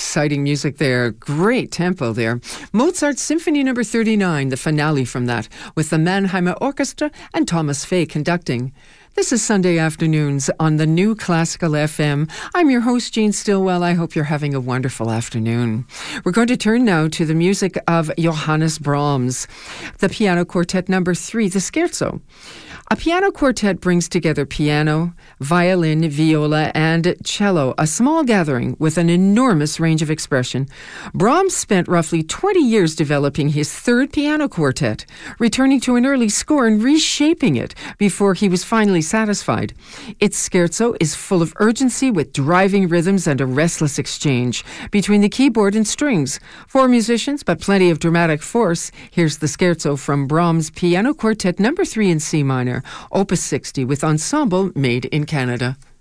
exciting music there. Great tempo there. Mozart's Symphony No. 39, the finale from that, with the Mannheimer Orchestra and Thomas Fay conducting. This is Sunday Afternoons on the New Classical FM. I'm your host, Jean Stillwell. I hope you're having a wonderful afternoon. We're going to turn now to the music of Johannes Brahms, the Piano Quartet No. 3, the Scherzo. A piano quartet brings together piano, violin, viola, and cello, a small gathering with an enormous range of expression. Brahms spent roughly 20 years developing his third piano quartet, returning to an early score and reshaping it before he was finally satisfied. Its scherzo is full of urgency with driving rhythms and a restless exchange between the keyboard and strings. 4 musicians, but plenty of dramatic force. Here's the scherzo from Brahms' Piano Quartet No. 3 in C minor, Opus 60, with ensemble made in Canada.